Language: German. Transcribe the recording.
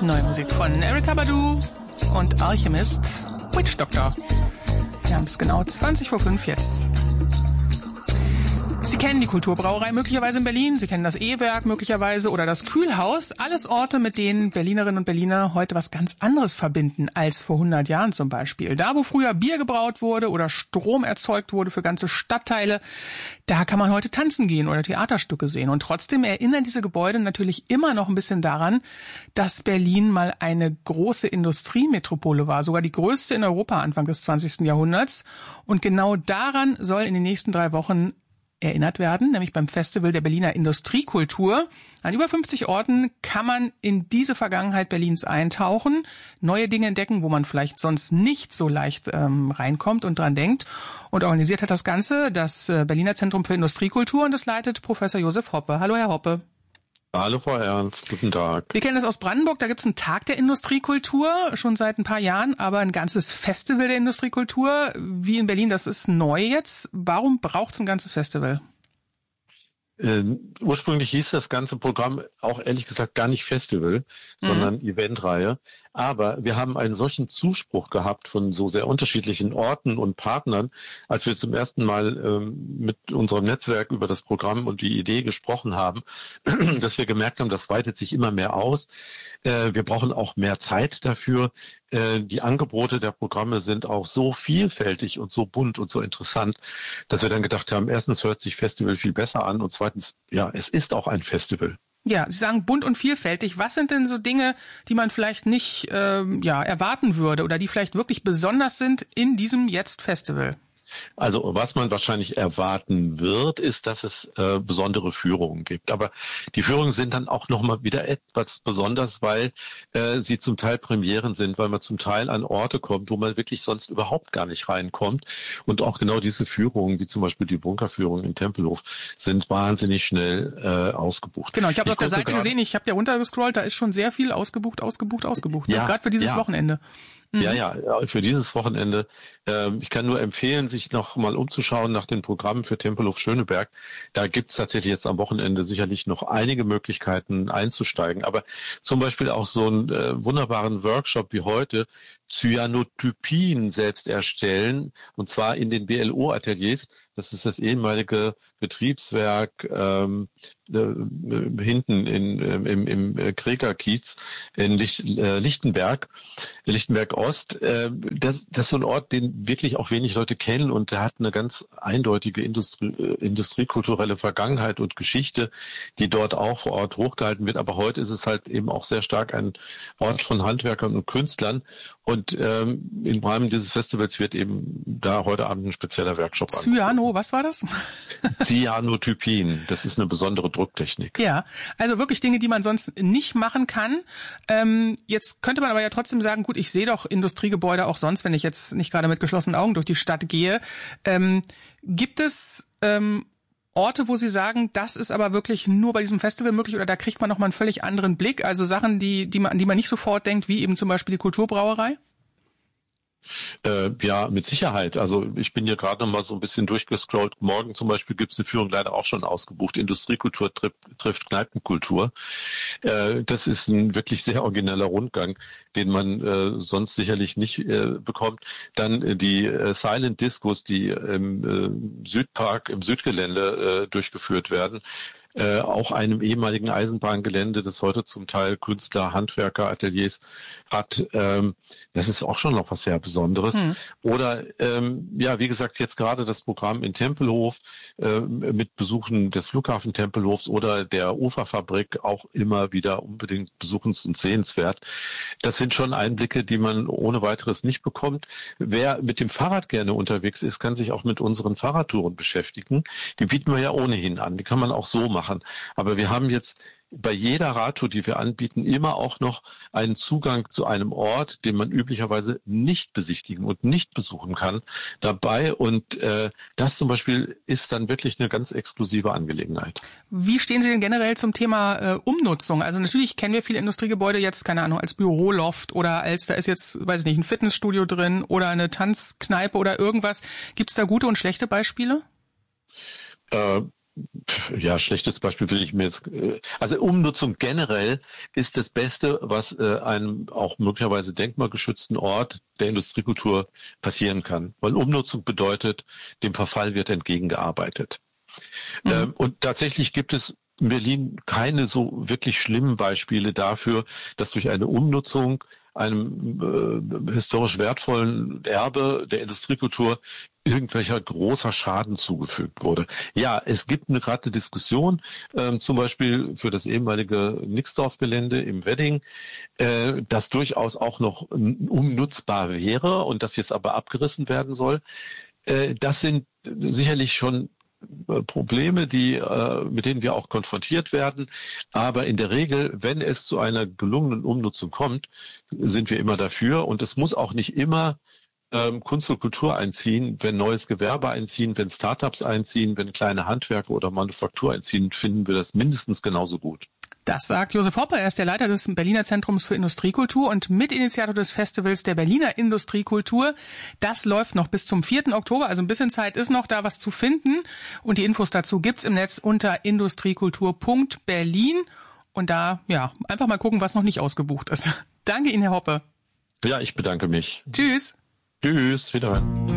Neue Musik von Erykah Badu und Alchemist, Witch Doctor. Wir haben es genau 20 vor 5 jetzt. Sie kennen die Kulturbrauerei möglicherweise in Berlin, Sie kennen das E-Werk möglicherweise oder das Kühlhaus. Alles Orte, mit denen Berlinerinnen und Berliner heute was ganz anderes verbinden als vor 100 Jahren zum Beispiel. Da, wo früher Bier gebraut wurde oder Strom erzeugt wurde für ganze Stadtteile, da kann man heute tanzen gehen oder Theaterstücke sehen. Und trotzdem erinnern diese Gebäude natürlich immer noch ein bisschen daran, dass Berlin mal eine große Industriemetropole war, sogar die größte in Europa Anfang des 20. Jahrhunderts. Und genau daran soll in den nächsten 3 Wochen erinnert werden, nämlich beim Festival der Berliner Industriekultur. An über 50 Orten kann man in diese Vergangenheit Berlins eintauchen, neue Dinge entdecken, wo man vielleicht sonst nicht so leicht reinkommt und dran denkt. Und organisiert hat das Ganze das Berliner Zentrum für Industriekultur und das leitet Professor Josef Hoppe. Hallo, Herr Hoppe. Hallo, Frau Ernst. Guten Tag. Wir kennen das aus Brandenburg. Da gibt es einen Tag der Industriekultur, schon seit ein paar Jahren, aber ein ganzes Festival der Industriekultur, wie in Berlin, das ist neu jetzt. Warum braucht es ein ganzes Festival? Ursprünglich hieß das ganze Programm auch ehrlich gesagt gar nicht Festival, sondern Eventreihe. Aber wir haben einen solchen Zuspruch gehabt von so sehr unterschiedlichen Orten und Partnern, als wir zum ersten Mal mit unserem Netzwerk über das Programm und die Idee gesprochen haben, dass wir gemerkt haben, das weitet sich immer mehr aus. Wir brauchen auch mehr Zeit dafür. Die Angebote der Programme sind auch so vielfältig und so bunt und so interessant, dass wir dann gedacht haben, erstens hört sich Festival viel besser an und zweitens, ja, es ist auch ein Festival. Ja, Sie sagen bunt und vielfältig. Was sind denn so Dinge, die man vielleicht nicht erwarten würde oder die vielleicht wirklich besonders sind in diesem jetzt Festival? Also was man wahrscheinlich erwarten wird, ist, dass es besondere Führungen gibt. Aber die Führungen sind dann auch nochmal wieder etwas besonders, weil sie zum Teil Premieren sind, weil man zum Teil an Orte kommt, wo man wirklich sonst überhaupt gar nicht reinkommt. Und auch genau diese Führungen, wie zum Beispiel die Bunkerführung in Tempelhof, sind wahnsinnig schnell ausgebucht. Genau, ich habe auf der Seite gesehen, ich habe ja runtergescrollt, da ist schon sehr viel ausgebucht. Ja, gerade für dieses Wochenende. Ja, für dieses Wochenende. Ich kann nur empfehlen, sich noch mal umzuschauen nach den Programmen für Tempelhof Schöneberg. Da gibt's tatsächlich jetzt am Wochenende sicherlich noch einige Möglichkeiten einzusteigen. Aber zum Beispiel auch so einen wunderbaren Workshop wie heute, Cyanotypien selbst erstellen, und zwar in den BLO-Ateliers. Das ist das ehemalige Betriebswerk hinten im Kregerkiez in Lichtenberg Ost. Das ist so ein Ort, den wirklich auch wenig Leute kennen, und der hat eine ganz eindeutige industriekulturelle Vergangenheit und Geschichte, die dort auch vor Ort hochgehalten wird. Aber heute ist es halt eben auch sehr stark ein Ort von Handwerkern und Künstlern. Und im Rahmen dieses Festivals wird eben da heute Abend ein spezieller Workshop Cyano, was war das? Cyanotypien, das ist eine besondere Drucktechnik. Ja, also wirklich Dinge, die man sonst nicht machen kann. Jetzt könnte man aber ja trotzdem sagen, gut, ich sehe doch Industriegebäude auch sonst, wenn ich jetzt nicht gerade mit geschlossenen Augen durch die Stadt gehe. Gibt es Orte, wo Sie sagen, das ist aber wirklich nur bei diesem Festival möglich, oder da kriegt man nochmal einen völlig anderen Blick? Also Sachen, an die man nicht sofort denkt, wie eben zum Beispiel die Kulturbrauerei? Ja, mit Sicherheit. Also ich bin hier gerade noch mal so ein bisschen durchgescrollt. Morgen zum Beispiel gibt es eine Führung leider auch schon ausgebucht. Industriekultur trifft Kneipenkultur. Das ist ein wirklich sehr origineller Rundgang, den man sonst sicherlich nicht bekommt. Dann die Silent Discos, die im Südpark, im Südgelände durchgeführt werden. Auch einem ehemaligen Eisenbahngelände, das heute zum Teil Künstler, Handwerker, Ateliers hat. Das ist auch schon noch was sehr Besonderes. Oder wie gesagt, jetzt gerade das Programm in Tempelhof mit Besuchen des Flughafen Tempelhofs oder der Uferfabrik auch immer wieder unbedingt besuchens- und sehenswert. Das sind schon Einblicke, die man ohne weiteres nicht bekommt. Wer mit dem Fahrrad gerne unterwegs ist, kann sich auch mit unseren Fahrradtouren beschäftigen. Die bieten wir ja ohnehin an. Die kann man auch so machen. Aber wir haben jetzt bei jeder Radtour, die wir anbieten, immer auch noch einen Zugang zu einem Ort, den man üblicherweise nicht besichtigen und nicht besuchen kann, dabei. Und das zum Beispiel ist dann wirklich eine ganz exklusive Angelegenheit. Wie stehen Sie denn generell zum Thema Umnutzung? Also natürlich kennen wir viele Industriegebäude jetzt, keine Ahnung, als Büroloft oder als, da ist jetzt, weiß ich nicht, ein Fitnessstudio drin oder eine Tanzkneipe oder irgendwas. Gibt es da gute und schlechte Beispiele? Ja, schlechtes Beispiel will ich mir jetzt. Also Umnutzung generell ist das Beste, was einem auch möglicherweise denkmalgeschützten Ort der Industriekultur passieren kann. Weil Umnutzung bedeutet, dem Verfall wird entgegengearbeitet. Und tatsächlich gibt es in Berlin keine so wirklich schlimmen Beispiele dafür, dass durch eine Umnutzung einem historisch wertvollen Erbe der Industriekultur irgendwelcher großer Schaden zugefügt wurde. Ja, es gibt gerade eine Diskussion, zum Beispiel für das ehemalige Nixdorf-Gelände im Wedding, das durchaus auch noch umnutzbar wäre und das jetzt aber abgerissen werden soll. Das sind sicherlich schon Probleme, mit denen wir auch konfrontiert werden. Aber in der Regel, wenn es zu einer gelungenen Umnutzung kommt, sind wir immer dafür. Und es muss auch nicht immer Kunst und Kultur einziehen. Wenn neues Gewerbe einziehen, wenn Startups einziehen, wenn kleine Handwerker oder Manufaktur einziehen, finden wir das mindestens genauso gut. Das sagt Josef Hoppe. Er ist der Leiter des Berliner Zentrums für Industriekultur und Mitinitiator des Festivals der Berliner Industriekultur. Das läuft noch bis zum 4. Oktober, also ein bisschen Zeit ist noch, da was zu finden. Und die Infos dazu gibt's im Netz unter industriekultur.berlin. Und da, ja, einfach mal gucken, was noch nicht ausgebucht ist. Danke Ihnen, Herr Hoppe. Ja, ich bedanke mich. Tschüss. Tschüss, wiederhören.